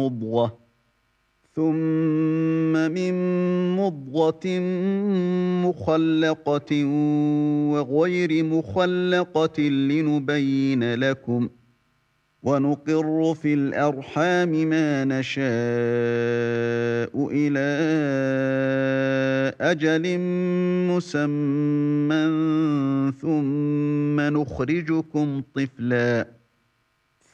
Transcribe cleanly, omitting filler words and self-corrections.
مضغة ثم من مضغة مخلقة وغير مخلقة لنبين لكم ونقر في الأرحام ما نشاء إلى أجل مسمى ثم نخرجكم طفلا